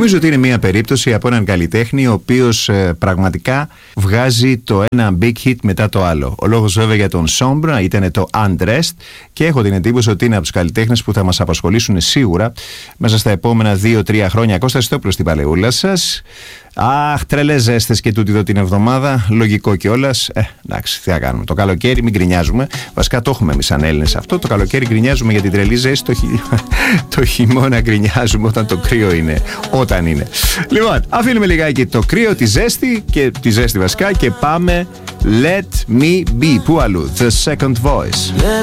Νομίζω ότι είναι μια περίπτωση από έναν καλλιτέχνη ο οποίος πραγματικά βγάζει το ένα big hit μετά το άλλο. Ο λόγος βέβαια για τον Sombra ήταν το Undressed και έχω την εντύπωση ότι είναι από τους καλλιτέχνες που θα μας απασχολήσουν σίγουρα μέσα στα επόμενα 2-3 χρόνια. Κώστα Στόπουλος στην παλαιούλα σας. Αχ, τρελές ζέστες και τούτη εδώ την εβδομάδα. Λογικό κιόλας. Εντάξει, τι θα κάνουμε. Το καλοκαίρι μην γκρινιάζουμε. Βασικά το έχουμε εμείς σαν Έλληνες αυτό. Το καλοκαίρι γκρινιάζουμε για την τρελή ζέστη. Το χειμώνα γκρινιάζουμε όταν το κρύο είναι. Όταν είναι. Λοιπόν, αφήνουμε λιγάκι το κρύο, τη ζέστη και τη ζέστη βασικά και πάμε. Let me be. Πού αλλού? The second voice.